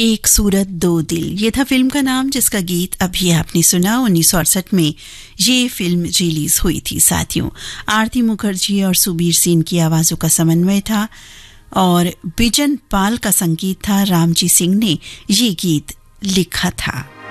एक सूरत दो दिल, ये था फिल्म का नाम, जिसका गीत अभी आपने सुना। 1968 में ये फिल्म रिलीज हुई थी। साथियों, आरती मुखर्जी और सुबीर सिंह की आवाजों का समन्वय था और बिजन पाल का संगीत था। रामजी सिंह ने ये गीत लिखा था।